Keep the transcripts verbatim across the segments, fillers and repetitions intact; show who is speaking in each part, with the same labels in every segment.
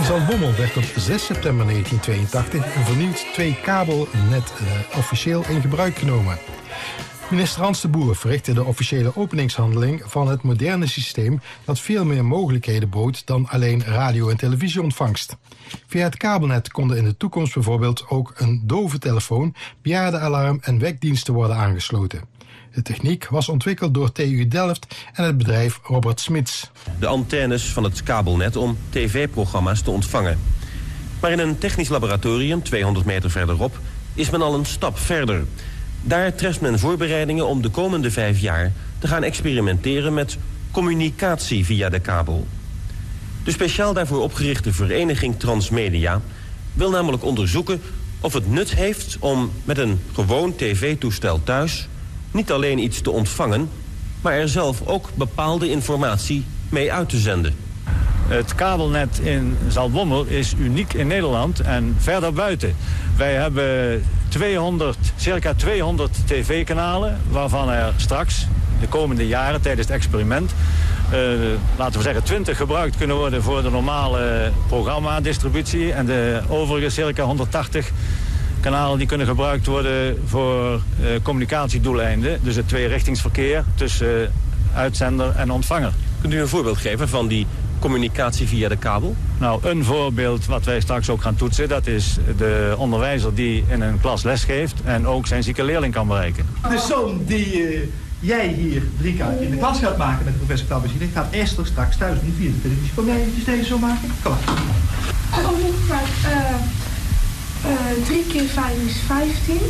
Speaker 1: In Zaltbommel werd op zes september negentienhonderdtweeëntachtig een vernieuwd twee kabelnet uh, officieel in gebruik genomen. Minister Hans de Boer verrichtte de officiële openingshandeling van het moderne systeem dat veel meer mogelijkheden bood dan alleen radio- en televisieontvangst. Via het kabelnet konden in de toekomst bijvoorbeeld ook een doventelefoon, bejaardenalarm en wekdiensten worden aangesloten. De techniek was ontwikkeld door T U Delft en het bedrijf Robert Smits.
Speaker 2: De antennes van het kabelnet om tv-programma's te ontvangen. Maar in een technisch laboratorium, tweehonderd meter verderop, is men al een stap verder. Daar treft men voorbereidingen om de komende vijf jaar te gaan experimenteren met communicatie via de kabel. De speciaal daarvoor opgerichte vereniging Transmedia wil namelijk onderzoeken of het nut heeft om met een gewoon tv-toestel thuis niet alleen iets te ontvangen, maar er zelf ook bepaalde informatie mee uit te zenden.
Speaker 3: Het kabelnet in Zaltbommel is uniek in Nederland en verder buiten. Wij hebben tweehonderd, circa tweehonderd tv-kanalen, waarvan er straks de komende jaren tijdens het experiment Uh, laten we zeggen twintig gebruikt kunnen worden voor de normale programmadistributie en de overige circa honderdtachtig kanalen die kunnen gebruikt worden voor uh, communicatiedoeleinden. Dus het tweerichtingsverkeer tussen uh, uitzender en ontvanger.
Speaker 2: Kunt u een voorbeeld geven van die communicatie via de kabel?
Speaker 3: Nou, een voorbeeld wat wij straks ook gaan toetsen, dat is de onderwijzer die in een klas lesgeeft en ook zijn zieke leerling kan bereiken.
Speaker 4: De som die uh, jij hier drie keer in de klas gaat maken met professor Kalbezine, gaat Esther straks thuis niet via de televisie. Kom jij eventjes deze zo maken? Kom maar.
Speaker 5: Oh, maar uh, uh, drie keer vijf is vijftien.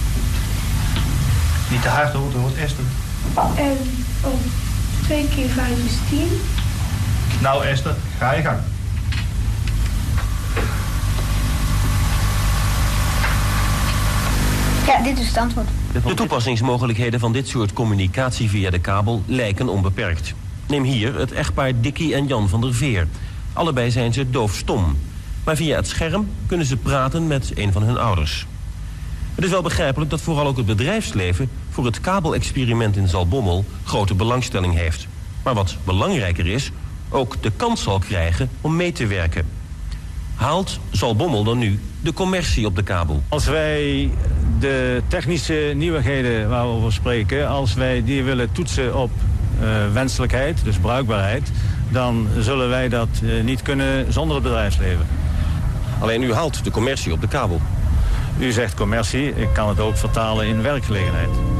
Speaker 4: Niet te hard hoor, dat hoort Esther.
Speaker 5: En oh, twee keer vijf is tien.
Speaker 4: Nou Esther, ga je gang.
Speaker 6: Ja, dit is het antwoord.
Speaker 2: De toepassingsmogelijkheden van dit soort communicatie via de kabel lijken onbeperkt. Neem hier het echtpaar Dikkie en Jan van der Veer. Allebei zijn ze doofstom. Maar via het scherm kunnen ze praten met een van hun ouders. Het is wel begrijpelijk dat vooral ook het bedrijfsleven voor het kabelexperiment in Zaltbommel grote belangstelling heeft. Maar wat belangrijker is, ook de kans zal krijgen om mee te werken. Haalt Zaltbommel dan nu de commercie op de kabel?
Speaker 3: Als wij de technische nieuwigheden waar we over spreken, als wij die willen toetsen op uh, wenselijkheid, dus bruikbaarheid, dan zullen wij dat uh, niet kunnen zonder het bedrijfsleven.
Speaker 2: Alleen u haalt de commercie op de kabel.
Speaker 3: U zegt commercie, ik kan het ook vertalen in werkgelegenheid.